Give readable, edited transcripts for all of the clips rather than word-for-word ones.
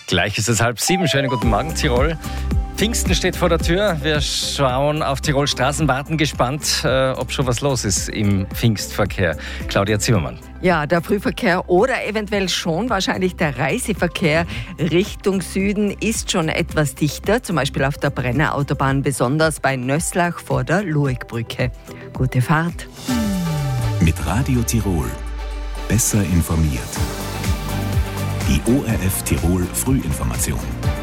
Gleich ist es 6:30. Schönen guten Morgen, Tirol. Pfingsten steht vor der Tür. Wir schauen auf Tirol Straßen, warten gespannt, ob schon was los ist im Pfingstverkehr. Claudia Zimmermann. Ja, der Frühverkehr oder eventuell schon wahrscheinlich der Reiseverkehr Richtung Süden ist schon etwas dichter, zum Beispiel auf der Brenner Autobahn, besonders bei Nösslach vor der Luegbrücke. Gute Fahrt. Mit Radio Tirol. Besser informiert. Die ORF Tirol Frühinformation.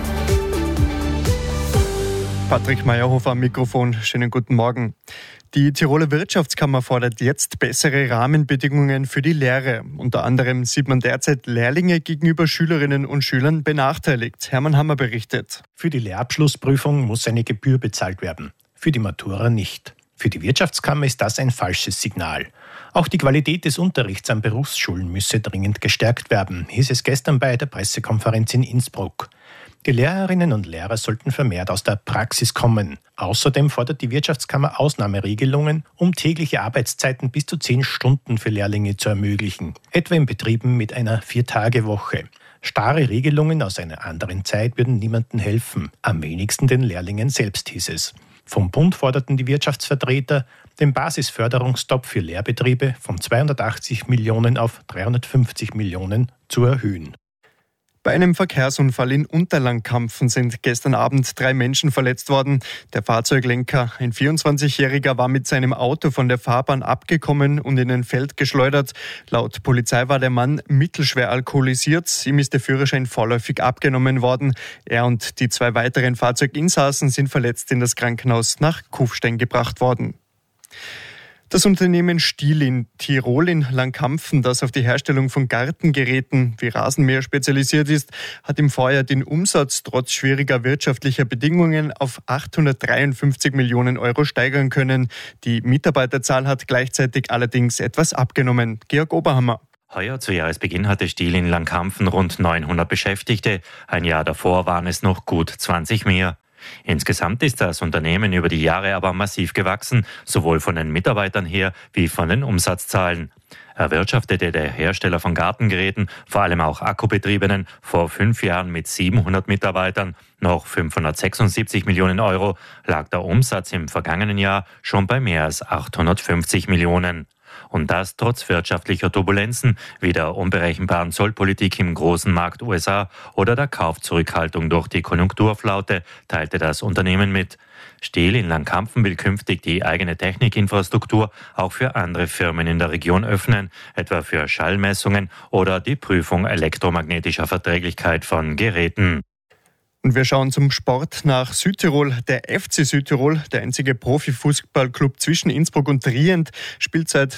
Patrick Meyerhofer am Mikrofon. Schönen guten Morgen. Die Tiroler Wirtschaftskammer fordert jetzt bessere Rahmenbedingungen für die Lehre. Unter anderem sieht man derzeit Lehrlinge gegenüber Schülerinnen und Schülern benachteiligt. Hermann Hammer berichtet. Für die Lehrabschlussprüfung muss eine Gebühr bezahlt werden, für die Matura nicht. Für die Wirtschaftskammer ist das ein falsches Signal. Auch die Qualität des Unterrichts an Berufsschulen müsse dringend gestärkt werden, hieß es gestern bei der Pressekonferenz in Innsbruck. Die Lehrerinnen und Lehrer sollten vermehrt aus der Praxis kommen. Außerdem fordert die Wirtschaftskammer Ausnahmeregelungen, um tägliche Arbeitszeiten bis zu 10 Stunden für Lehrlinge zu ermöglichen, etwa in Betrieben mit einer 4-Tage-Woche. Starre Regelungen aus einer anderen Zeit würden niemandem helfen, am wenigsten den Lehrlingen selbst, hieß es. Vom Bund forderten die Wirtschaftsvertreter, den Basisförderungsstopp für Lehrbetriebe von 280 Millionen auf 350 Millionen zu erhöhen. Bei einem Verkehrsunfall in Unterlangkampfen sind gestern Abend 3 Menschen verletzt worden. Der Fahrzeuglenker, ein 24-Jähriger, war mit seinem Auto von der Fahrbahn abgekommen und in ein Feld geschleudert. Laut Polizei war der Mann mittelschwer alkoholisiert. Ihm ist der Führerschein vorläufig abgenommen worden. Er und die 2 weiteren Fahrzeuginsassen sind verletzt in das Krankenhaus nach Kufstein gebracht worden. Das Unternehmen Stihl in Tirol in Langkampfen, das auf die Herstellung von Gartengeräten wie Rasenmäher spezialisiert ist, hat im Vorjahr den Umsatz trotz schwieriger wirtschaftlicher Bedingungen auf 853 Millionen Euro steigern können. Die Mitarbeiterzahl hat gleichzeitig allerdings etwas abgenommen. Georg Oberhammer. Heuer zu Jahresbeginn hatte Stihl in Langkampfen rund 900 Beschäftigte. Ein Jahr davor waren es noch gut 20 mehr. Insgesamt ist das Unternehmen über die Jahre aber massiv gewachsen, sowohl von den Mitarbeitern her wie von den Umsatzzahlen. Erwirtschaftete der Hersteller von Gartengeräten, vor allem auch Akkubetriebenen, vor 5 Jahren mit 700 Mitarbeitern noch 576 Millionen Euro, lag der Umsatz im vergangenen Jahr schon bei mehr als 850 Millionen. Und das trotz wirtschaftlicher Turbulenzen wie der unberechenbaren Zollpolitik im großen Markt USA oder der Kaufzurückhaltung durch die Konjunkturflaute, teilte das Unternehmen mit. Stihl in Langkampfen will künftig die eigene Technikinfrastruktur auch für andere Firmen in der Region öffnen, etwa für Schallmessungen oder die Prüfung elektromagnetischer Verträglichkeit von Geräten. Und wir schauen zum Sport nach Südtirol. Der FC Südtirol, der einzige Profifußballclub zwischen Innsbruck und Trient, spielt seit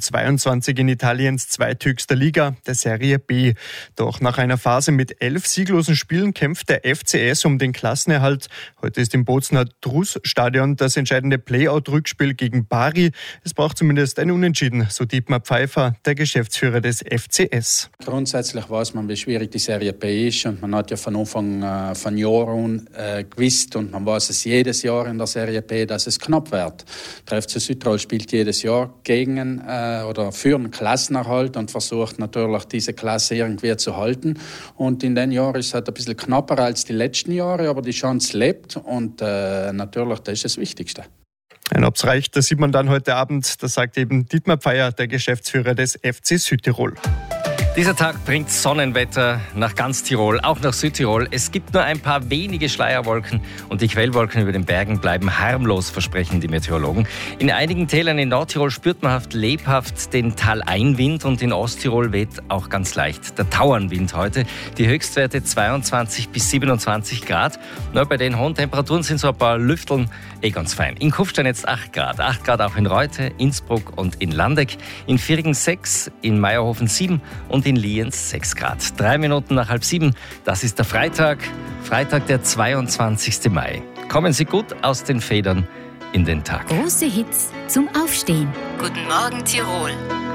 2022 in Italiens zweithöchster Liga, der Serie B. Doch nach einer Phase mit 11 sieglosen Spielen kämpft der FCS um den Klassenerhalt. Heute ist im Bozner Drus-Stadion das entscheidende Playout-Rückspiel gegen Bari. Es braucht zumindest ein Unentschieden, so Dietmar Pfeiffer, der Geschäftsführer des FCS. Grundsätzlich weiß man, wie schwierig die Serie B ist und man hat ja von Anfang von Jahren gewusst und man weiß es jedes Jahr in der Serie B, dass es knapp wird. Der FC Südtirol spielt jedes Jahr gegen oder für einen Klassenerhalt und versucht natürlich diese Klasse irgendwie zu halten. Und in den Jahren ist es halt ein bisschen knapper als die letzten Jahre, aber die Chance lebt und natürlich, das ist das Wichtigste. Ob es reicht, das sieht man dann heute Abend. Das sagt eben Dietmar Pfeiffer, der Geschäftsführer des FC Südtirol. Dieser Tag bringt Sonnenwetter nach ganz Tirol, auch nach Südtirol. Es gibt nur ein paar wenige Schleierwolken und die Quellwolken über den Bergen bleiben harmlos, versprechen die Meteorologen. In einigen Tälern in Nordtirol spürt man lebhaft den Taleinwind und in Osttirol weht auch ganz leicht der Tauernwind heute. Die Höchstwerte 22 bis 27 Grad. Bei den hohen Temperaturen sind so ein paar Lüfteln ganz fein. In Kufstein jetzt 8 Grad. 8 Grad auch in Reute, Innsbruck und in Landeck. In Viergen 6, in Meierhofen 7 und in Lienz 6 Grad. 3 Minuten nach 6:30. Das ist der Freitag, der 22. Mai. Kommen Sie gut aus den Federn in den Tag. Große Hits zum Aufstehen. Guten Morgen, Tirol.